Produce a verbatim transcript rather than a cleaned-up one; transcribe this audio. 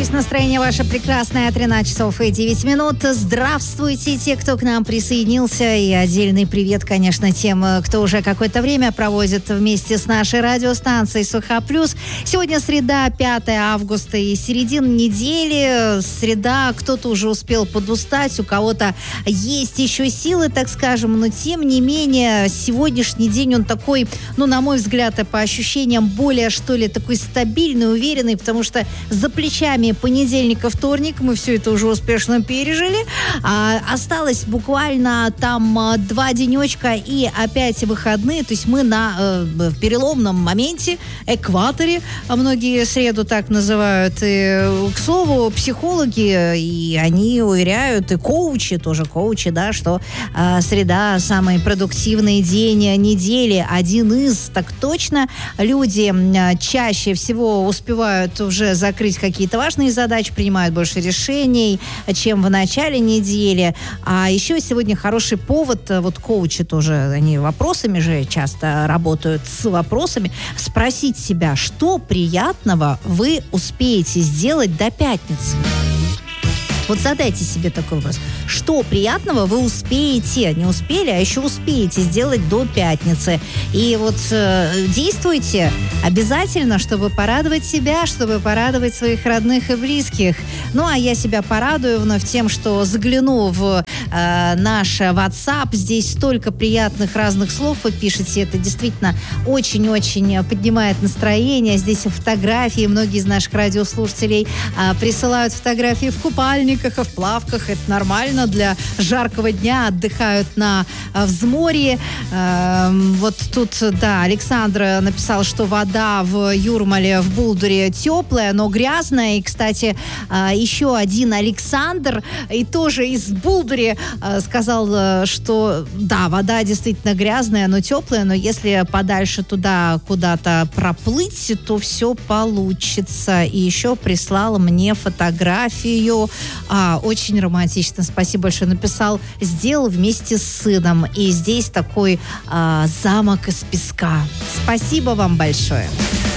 Здесь настроение ваше прекрасное, тринадцать часов и девять минут. Здравствуйте, те, кто к нам присоединился. И отдельный привет, конечно, тем, кто уже какое-то время проводит вместе с нашей радиостанцией Суха Плюс. Сегодня среда, пятое августа, и середина недели. Среда, кто-то уже успел подустать, у кого-то есть еще силы, так скажем. Но, тем не менее, сегодняшний день, он такой, ну, на мой взгляд, и по ощущениям, более, что ли, такой стабильный, уверенный, потому что за плечами понедельник и вторник, мы все это уже успешно пережили. А, осталось буквально там два денечка и опять выходные. То есть мы на э, в переломном моменте, экваторе, а многие среду так называют. И, к слову, психологи, и они уверяют, и коучи, тоже коучи, да, что э, среда самый продуктивный день недели, один из, так точно. Люди э, чаще всего успевают уже закрыть какие-то важные задачи, принимают больше решений, чем в начале недели. А еще сегодня хороший повод, вот коучи тоже, они вопросами же часто работают, с вопросами, спросить себя, что приятного вы успеете сделать до пятницы. Вот задайте себе такой вопрос. Что приятного вы успеете, не успели, а еще успеете сделать до пятницы. И вот э, действуйте обязательно, чтобы порадовать себя, чтобы порадовать своих родных и близких. Ну, а я себя порадую вновь тем, что загляну в э, наш WhatsApp. Здесь столько приятных разных слов вы пишете. Это действительно очень-очень поднимает настроение. Здесь фотографии. Многие из наших радиослушателей э, присылают фотографии в купальниках, и в плавках. Это нормально для жаркого дня. Отдыхают на э, взморье. Э, вот тут, да, Александр написал, что вода в Юрмале, в Булдуре теплая, но грязная. И, кстати, э, еще один Александр, и тоже из Булдури, э, сказал, э, что да, вода действительно грязная, но теплая, но если подальше туда куда-то проплыть, то все получится. И еще прислал мне фотографию. А, очень романтично. Спасибо большое. Написал, сделал вместе с сыном. И здесь такой а, замок из песка. Спасибо вам большое.